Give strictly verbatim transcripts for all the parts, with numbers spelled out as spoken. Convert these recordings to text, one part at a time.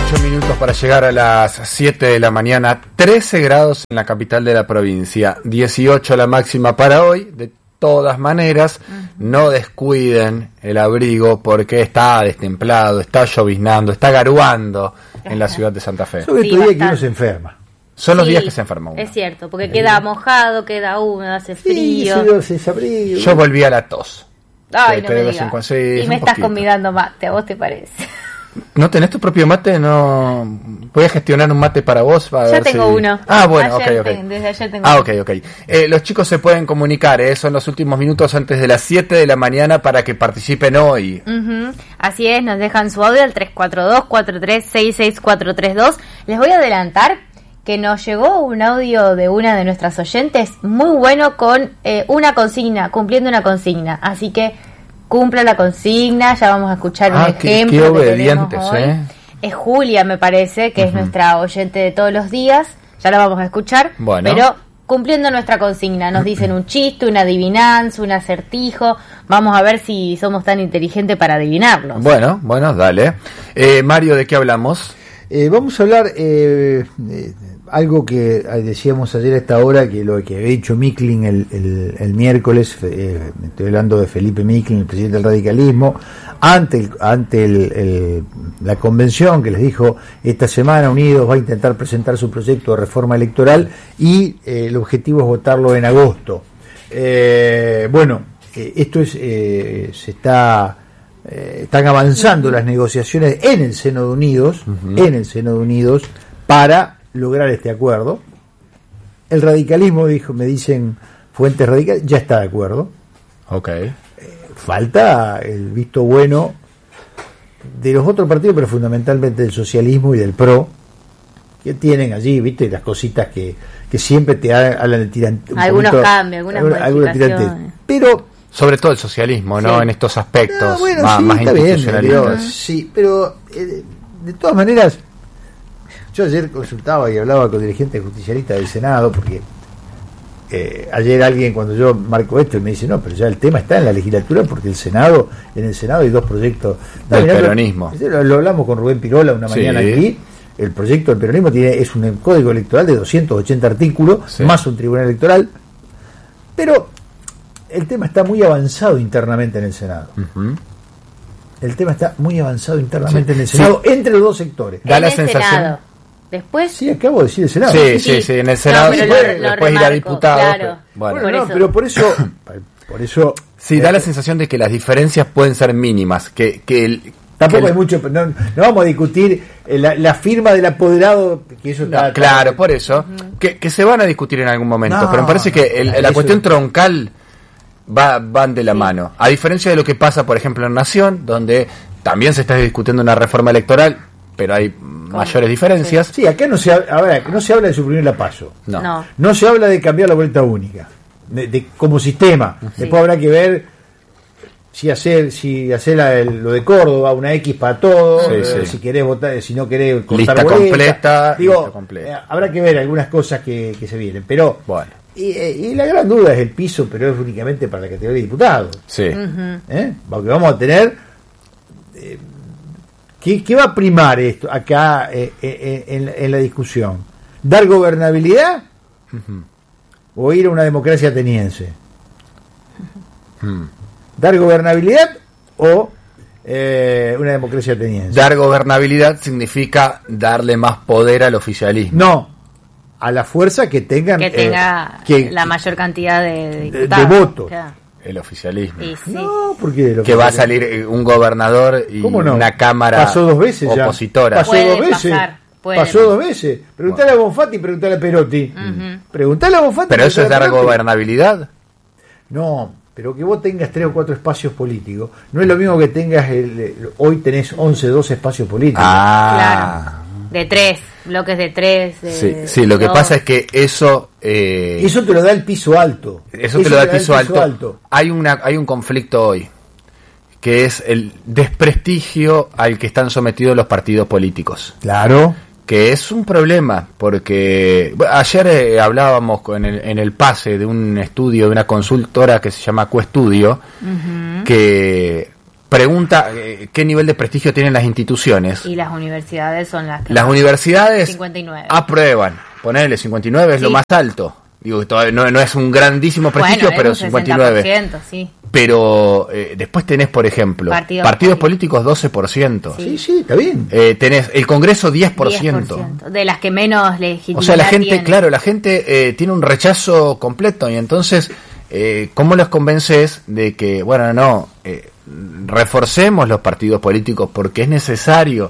ocho minutos para llegar a las siete de la mañana, trece grados en la capital de la provincia, dieciocho la máxima para hoy. De todas maneras, uh-huh. no descuiden el abrigo porque está destemplado, está lloviznando, está garuando en la ciudad de Santa Fe. Sobre todo sí, día que uno se enferma. Son los sí, días que se enferma uno. Es cierto, porque queda mojado, queda húmedo, hace frío. Sí, se abrigo. Yo volví a la tos. Ay, no me digas. Sí, y me estás poquito. convidando mate, ¿a vos te parece? ¿No tenés tu propio mate? No. ¿Voy a gestionar un mate para vos? Para ya ver tengo si... uno. Ah, bueno, ayer ok, ok. Ten, desde ayer tengo ah, uno. ok, ok. Eh, los chicos se pueden comunicar, ¿eh? Son los últimos minutos antes de las siete de la mañana para que participen hoy. Uh-huh. Así es, nos dejan su audio al tres cuatro dos, cuatro tres seis, seis cuatro tres dos. Les voy a adelantar que nos llegó un audio de una de nuestras oyentes muy bueno con eh, una consigna, cumpliendo una consigna. Así que cumpla la consigna, ya vamos a escuchar ah, un qué, ejemplo. Qué obedientes, que ¿eh? Es Julia, me parece, que uh-huh. es nuestra oyente de todos los días. Ya la vamos a escuchar. Bueno. Pero cumpliendo nuestra consigna, nos dicen un chiste, una adivinanza, un acertijo. Vamos a ver si somos tan inteligentes para adivinarlos. Bueno, bueno, dale. Eh, Mario, ¿de qué hablamos? Eh, vamos a hablar eh, de algo que decíamos ayer a esta hora, que lo que había dicho Micklin el, el, el miércoles, eh, estoy hablando de Felipe Micklin, el presidente del radicalismo, ante el, ante el, el, la convención que les dijo esta semana Unidos va a intentar presentar su proyecto de reforma electoral y eh, el objetivo es votarlo en agosto. Eh, bueno, eh, esto es eh, se está eh, están avanzando las negociaciones en el seno de Unidos, uh-huh. en el seno de Unidos para lograr este acuerdo. El radicalismo, dijo, me dicen fuentes radicales, ya está de acuerdo. Okay. Eh, falta el visto bueno de los otros partidos, pero fundamentalmente del socialismo y del P R O, que tienen allí, viste, las cositas que, que siempre te hablan de tirante. Algunos cambios, algunas algunos tirantes. Pero sobre todo el socialismo, ¿no? Sí. En estos aspectos no, bueno, más, sí, más institucionalistas. Sí, pero eh, de todas maneras, yo ayer consultaba y hablaba con dirigentes justicialistas del Senado, porque eh, ayer alguien, cuando yo marco esto, me dice, no, pero ya el tema está en la legislatura, porque el Senado, en el Senado hay dos proyectos del peronismo. Lo, lo hablamos con Rubén Pirola una mañana sí. aquí. El proyecto del peronismo tiene es un código electoral de doscientos ochenta artículos, sí. más un tribunal electoral, pero el tema está muy avanzado internamente en el Senado. Uh-huh. El tema está muy avanzado internamente sí. en el Senado, sí. entre los dos sectores. Da la sensación... Senado. Después sí, acabo de decir el Senado. Sí, sí, sí, sí en el Senado. No, después, lo, lo después ir a diputados. Claro. Bueno, bueno no, pero por eso, por eso. Sí, eh, da la sensación de que las diferencias pueden ser mínimas, que, que el, tampoco que hay el, mucho. No, no vamos a discutir la, la firma del apoderado, que eso no, está. Claro, está, por eso, uh-huh. que, que se van a discutir en algún momento, no, pero me parece que el, la eso, cuestión troncal va van de la sí. mano. A diferencia de lo que pasa, por ejemplo, en Nación, donde también se está discutiendo una reforma electoral, pero hay mayores diferencias. Sí, acá no se, a ver, no se habla de suprimir la PASO. No. no. No se habla de cambiar la vuelta única, de, de como sistema. Sí. Después habrá que ver si hacer si hacer la, el, lo de Córdoba, una X para todo, sí, eh, sí. si querés votar, si no querés cortar lista boleta. completa. Digo, lista completa. Eh, habrá que ver algunas cosas que, que se vienen, pero bueno. Y, y la gran duda es el piso, pero es únicamente para la categoría de diputados. Sí. Uh-huh. ¿Eh? Porque vamos a tener... Eh, ¿qué, ¿Qué va a primar esto acá eh, eh, en, en la discusión? ¿Dar gobernabilidad? Uh-huh. ¿O ir a una democracia ateniense? Uh-huh. ¿Dar gobernabilidad o eh, una democracia ateniense? Dar gobernabilidad significa darle más poder al oficialismo. No. A la fuerza que tengan que tenga eh, que, la mayor cantidad de de, de votos. Claro. El oficialismo. Sí, sí. No, porque que va a salir un gobernador y no? una cámara pasó dos veces opositora. Ya. Pasó puede dos veces. Pasar, pasó dos veces. Preguntale bueno. a Bonfatti y preguntale a Perotti. Uh-huh. Preguntale a Bonfatti. Pero eso es dar gobernabilidad. No, pero que vos tengas tres o cuatro espacios políticos no es lo mismo que tengas el, el, hoy tenés once, doce espacios políticos. Ah. Claro. De tres, bloques de tres. De, sí, sí, lo que dos. pasa es que eso... Eh, eso te lo da el piso alto. Eso, eso te lo da el piso, da el piso alto. alto. Hay, una, hay un conflicto hoy, que es el desprestigio al que están sometidos los partidos políticos. Claro. Que es un problema, porque bueno, ayer eh, hablábamos con el, en el pase de un estudio de una consultora que se llama Coestudio, uh-huh. que pregunta eh, qué nivel de prestigio tienen las instituciones. Y las universidades son las que... Las universidades cincuenta y nueve. Aprueban. Ponele, cincuenta y nueve es Sí. lo más alto. Digo, todavía no, no es un grandísimo prestigio, bueno, pero es un cincuenta y nueve. sesenta por ciento, sí. Pero eh, después tenés, por ejemplo, Partidos partidos políticos doce por ciento. Sí. Sí, sí, está bien. Eh, tenés el Congreso diez por ciento. diez por ciento. De las que menos legitimidad O sea, la gente, tienen. claro, la gente eh, tiene un rechazo completo y entonces, eh, ¿cómo los convences de que, bueno, no, eh, reforcemos los partidos políticos porque es necesario?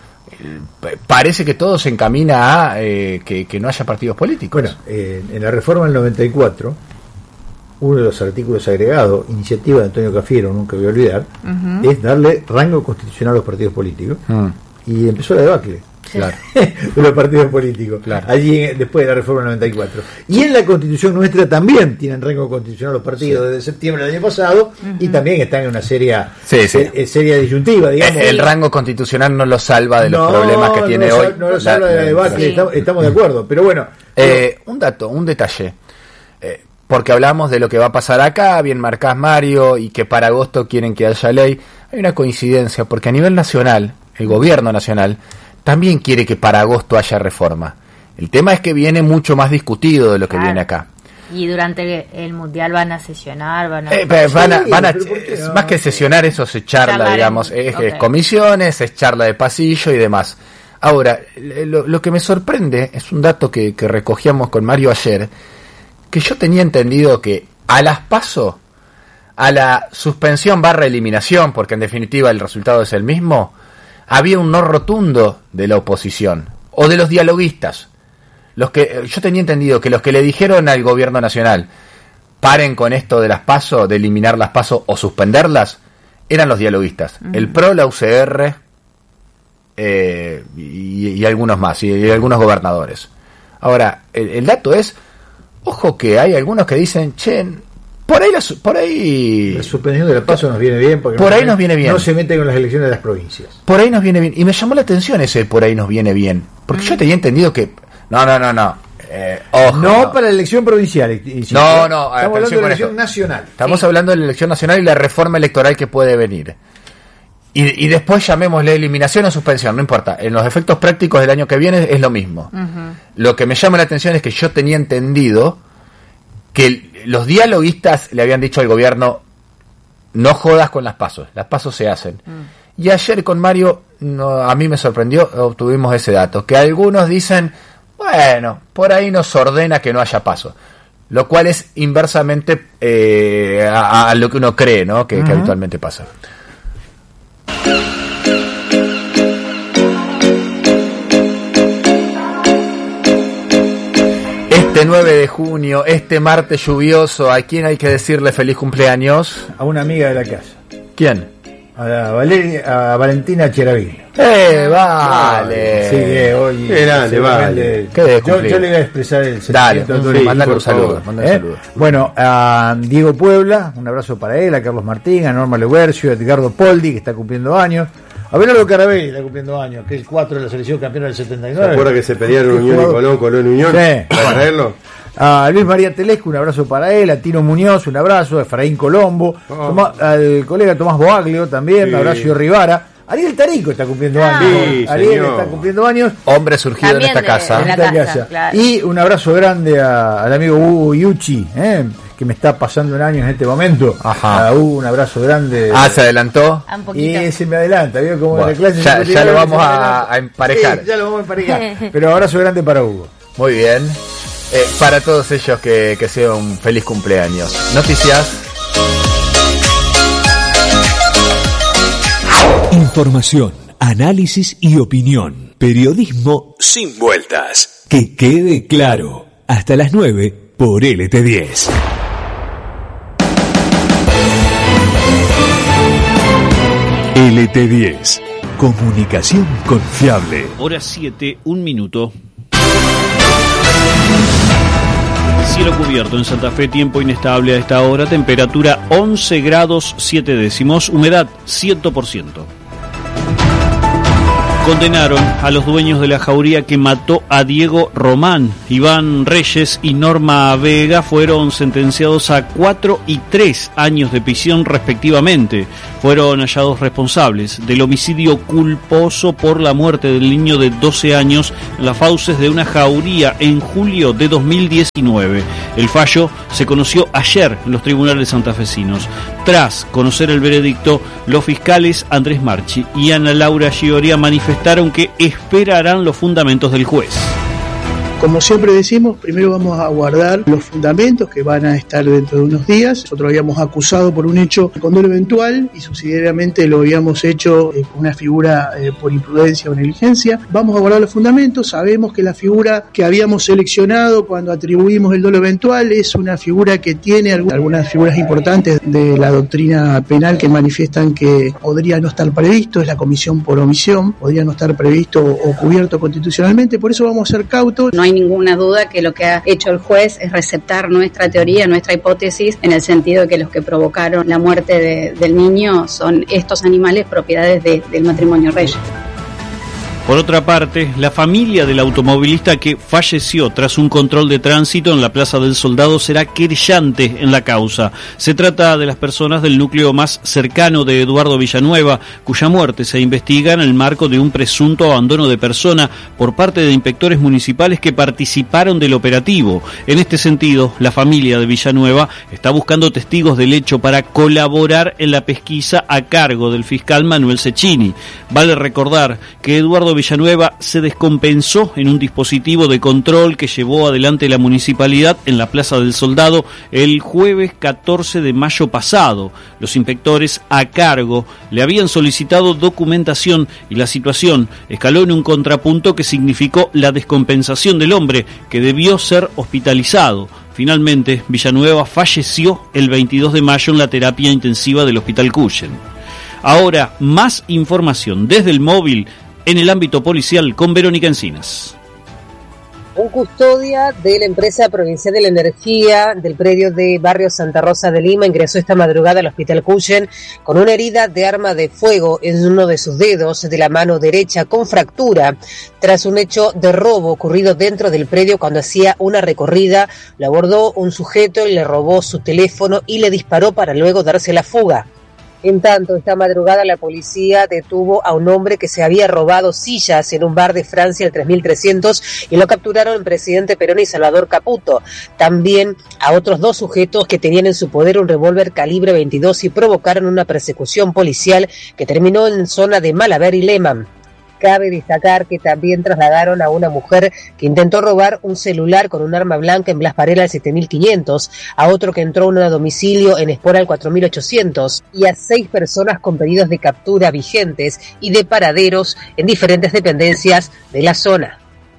Eh, parece que todo se encamina a eh, que, que no haya partidos políticos. Bueno, eh, en la reforma del noventa y cuatro, uno de los artículos agregados, iniciativa de Antonio Cafiero, nunca voy a olvidar, Ujú. es darle rango constitucional a los partidos políticos. Mm, Y empezó la debacle. claro. De los partidos políticos, Claro. allí en- después de la reforma del noventa y cuatro. Y en la constitución nuestra también tienen rango constitucional los partidos Sí. desde septiembre del año pasado y también están en una seria, Sí, sí. se- eh, seria disyuntiva, digamos. El, el rango constitucional no lo salva de los No, problemas que no tiene lo hoy. sal- No lo la- salva de la la- debacle, sí. estamos, estamos de acuerdo, pero bueno. Eh, un dato, un detalle. Eh, porque hablamos de lo que va a pasar acá, bien marcás Mario, y que para agosto quieren que haya ley. Hay una coincidencia, porque a nivel nacional, el gobierno nacional también quiere que para agosto haya reforma. El tema es que viene mucho más discutido de lo que Claro. viene acá. Y durante el mundial van a sesionar, van a... Eh, pe- van a, Sí, van a- pero ¿por qué es no? más que sesionar, eso se charla, Charlar en- digamos, es, es ok. comisiones, es charla de pasillo y demás. Ahora, lo, lo que me sorprende es un dato que, que recogíamos con Mario ayer, que yo tenía entendido que a las PASO, a la suspensión barra eliminación, porque en definitiva el resultado es el mismo, había un no rotundo de la oposición, o de los dialoguistas. Los que yo tenía entendido que los que le dijeron al gobierno nacional paren con esto de las PASO, de eliminar las PASO o suspenderlas, eran los dialoguistas. Uh-huh. El P R O, la U C R eh, y, y algunos más, y, y algunos gobernadores. Ahora, el, el dato es, ojo que hay algunos que dicen, che, por ahí, la, por ahí La suspensión de la PASO nos viene bien porque por no ahí se- nos viene bien. No se meten con las elecciones de las provincias. Por ahí nos viene bien. Y me llamó la atención ese por ahí nos viene bien. Porque mm. yo tenía entendido que... No, no, no, no. Eh, ojo, no, no para la elección provincial. y- y- No, no, Estamos hablando de la elección esto. nacional. Estamos Sí. hablando de la elección nacional y la reforma electoral que puede venir. Y, y después llamémosle eliminación o suspensión, no importa. En los efectos prácticos del año que viene es lo mismo. Uh-huh. Lo que me llama la atención es que yo tenía entendido que el, los dialoguistas le habían dicho al gobierno, no jodas con las pasos, las pasos se hacen. Uh-huh. Y ayer con Mario, no, a mí me sorprendió, obtuvimos ese dato, que algunos dicen, bueno, por ahí nos ordena que no haya pasos. Lo cual es inversamente eh, a, a lo que uno cree, ¿no? Que, uh-huh. que habitualmente pasa. Este nueve de junio, este martes lluvioso, ¿a quién hay que decirle feliz cumpleaños? A una amiga de la casa. ¿Quién? A, la Valeria, a Valentina Cheravillo. ¡Eh, vale! Sí, que hoy. Qué grande, vale. Qué de yo, cumplir. yo le voy a expresar el Dale, sentimiento un, de sí, Tony, mandale un por saludo. favor. Mandale un ¿Eh? saludo. Bueno, a Diego Puebla, un abrazo para él, a Carlos Martín, a Norma Leguercio, a Edgardo Poldi, que está cumpliendo años. A Bernardo Carabelli está cumpliendo años, que es el cuatro de la selección campeona del setenta y nueve. ¿Se acuerda que se pelearon Unión y Colón, Colón y Unión? Sí. ¿Para traerlo? A Luis María Telesco, un abrazo para él, a Tino Muñoz, un abrazo, a Efraín Colombo, Oh. Tomás, al colega Tomás Boaglio también, Sí. a Horacio Rivara. Ariel Tarico está cumpliendo Ah. años. Sí, Ariel señor. está cumpliendo años. Hombre surgido También en esta de- casa. de la En esta casa, casa. claro. Y un abrazo grande a- al amigo Hugo Yuchi, ¿eh? que me está pasando un año en este momento. Ajá. A Hugo, un abrazo grande. Ah, se adelantó. Ah, un poquito. Y se me adelanta, ¿vio? Como Bueno, en la clase ya- de ya lo se vamos me a- adelanta. a emparejar. Sí, ya lo vamos a emparejar. Pero abrazo grande para Hugo. Muy bien. Eh, para todos ellos que, que sea un feliz cumpleaños. Noticias. Información, análisis y opinión. Periodismo sin vueltas. Que quede claro. Hasta las nueve por L T diez. L T diez. Comunicación confiable. Hora siete, un minuto. Cielo cubierto en Santa Fe, tiempo inestable a esta hora, temperatura once grados siete décimos, humedad cien por ciento. Condenaron a los dueños de la jauría que mató a Diego Román. Iván Reyes y Norma Vega fueron sentenciados a cuatro y tres años de prisión respectivamente. Fueron hallados responsables del homicidio culposo por la muerte del niño de doce años en las fauces de una jauría en julio de dos mil diecinueve. El fallo se conoció ayer en los tribunales santafesinos. Tras conocer el veredicto, los fiscales Andrés Marchi y Ana Laura Gioria manifestaron que esperarán los fundamentos del juez. Como siempre decimos, primero vamos a guardar los fundamentos que van a estar dentro de unos días. Nosotros habíamos acusado por un hecho con dolo eventual y subsidiariamente lo habíamos hecho eh, con una figura eh, por imprudencia o negligencia. Vamos a guardar los fundamentos. Sabemos que la figura que habíamos seleccionado cuando atribuimos el dolo eventual es una figura que tiene algunas figuras importantes de la doctrina penal que manifiestan que podría no estar previsto, es la comisión por omisión, podría no estar previsto o cubierto constitucionalmente. Por eso vamos a ser cautos. No hay ninguna duda que lo que ha hecho el juez es receptar nuestra teoría, nuestra hipótesis, en el sentido de que los que provocaron la muerte de, del niño son estos animales propiedades de, del matrimonio Reyes. Por otra parte, la familia del automovilista que falleció tras un control de tránsito en la Plaza del Soldado será querellante en la causa. Se trata de las personas del núcleo más cercano de Eduardo Villanueva, cuya muerte se investiga en el marco de un presunto abandono de persona por parte de inspectores municipales que participaron del operativo. En este sentido, la familia de Villanueva está buscando testigos del hecho para colaborar en la pesquisa a cargo del fiscal Manuel Cecchini. Vale recordar que Eduardo Villanueva se descompensó en un dispositivo de control que llevó adelante la municipalidad en la Plaza del Soldado el jueves catorce de mayo pasado. Los inspectores a cargo le habían solicitado documentación y la situación escaló en un contrapunto que significó la descompensación del hombre, que debió ser hospitalizado. Finalmente, Villanueva falleció el veintidós de mayo en la terapia intensiva del Hospital Cuyen. Ahora, más información desde el móvil en el ámbito policial con Verónica Encinas. Un custodia de la empresa provincial de la energía del predio de Barrio Santa Rosa de Lima ingresó esta madrugada al Hospital Cuyen con una herida de arma de fuego en uno de sus dedos de la mano derecha con fractura tras un hecho de robo ocurrido dentro del predio cuando hacía una recorrida. Lo abordó un sujeto y le robó su teléfono y le disparó para luego darse la fuga. En tanto, esta madrugada la policía detuvo a un hombre que se había robado sillas en un bar de Francia, el tres mil trescientos, y lo capturaron el presidente Perón y Salvador Caputo. También a otros dos sujetos que tenían en su poder un revólver calibre veintidós y provocaron una persecución policial que terminó en zona de Malaber y Lehmann. Cabe destacar que también trasladaron a una mujer que intentó robar un celular con un arma blanca en Blas Varela al siete mil quinientos, a otro que entró en un domicilio en Espora al cuatro mil ochocientos y a seis personas con pedidos de captura vigentes y de paraderos en diferentes dependencias de la zona.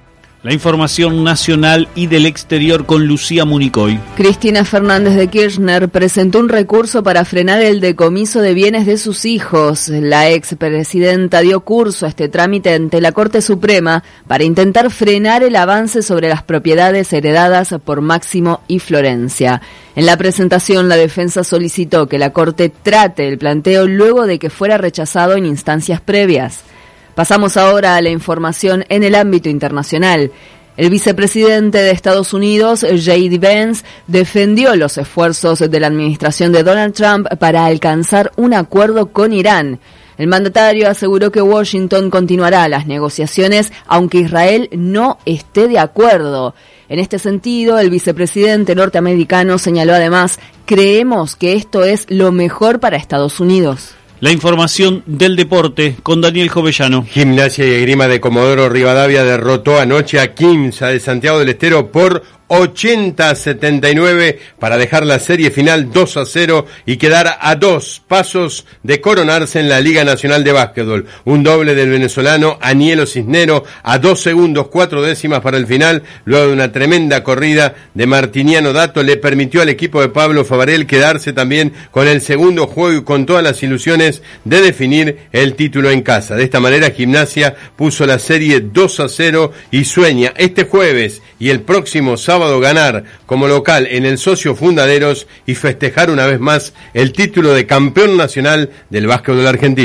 La información nacional y del exterior con Lucía Municoy. Cristina Fernández de Kirchner presentó un recurso para frenar el decomiso de bienes de sus hijos. La expresidenta dio curso a este trámite ante la Corte Suprema para intentar frenar el avance sobre las propiedades heredadas por Máximo y Florencia. En la presentación, la defensa solicitó que la Corte trate el planteo luego de que fuera rechazado en instancias previas. Pasamos ahora a la información en el ámbito internacional. El vicepresidente de Estados Unidos, J D Vance, defendió los esfuerzos de la administración de Donald Trump para alcanzar un acuerdo con Irán. El mandatario aseguró que Washington continuará las negociaciones aunque Israel no esté de acuerdo. En este sentido, el vicepresidente norteamericano señaló además: creemos que esto es lo mejor para Estados Unidos. La información del deporte con Daniel Jovellano. Gimnasia y Esgrima de Comodoro Rivadavia derrotó anoche a Quimsa de Santiago del Estero por ochenta a setenta y nueve para dejar la serie final dos a cero y quedar a dos pasos de coronarse en la Liga Nacional de Básquetbol. Un doble del venezolano Anielo Cisnero a dos segundos cuatro décimas para el final, luego de una tremenda corrida de Martiniano Dato, le permitió al equipo de Pablo Favarel quedarse también con el segundo juego y con todas las ilusiones de definir el título en casa. De esta manera, Gimnasia puso la serie dos a cero y sueña este jueves y el próximo sábado ganar como local en el Socio Fundaderos y festejar una vez más el título de campeón nacional del básquetbol argentino.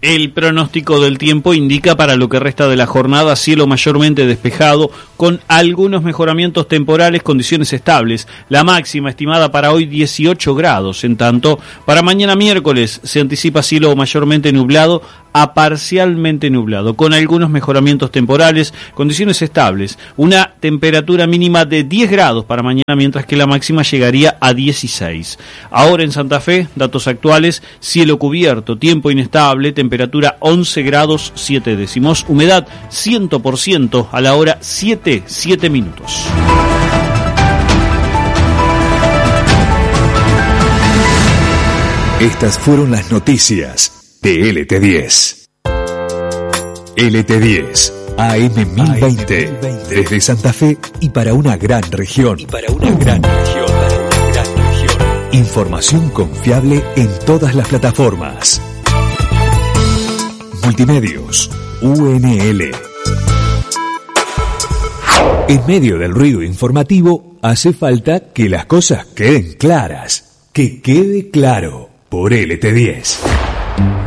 El pronóstico del tiempo indica para lo que resta de la jornada cielo mayormente despejado con algunos mejoramientos temporales, condiciones estables. La máxima estimada para hoy dieciocho grados. En tanto, para mañana miércoles se anticipa cielo mayormente nublado a parcialmente nublado, con algunos mejoramientos temporales, condiciones estables. Una temperatura mínima de diez grados para mañana, mientras que la máxima llegaría a dieciséis. Ahora en Santa Fe, datos actuales, cielo cubierto, tiempo inestable, temperatura once grados siete décimos, humedad cien por ciento a la hora siete, siete minutos. Estas fueron las noticias de L T diez. L T diez, A M mil veinte, desde Santa Fe y para una gran región. Y para una gran región, para una gran región. Información confiable en todas las plataformas. Multimedios, U N L. En medio del ruido informativo, hace falta que las cosas queden claras. Que quede claro por L T diez.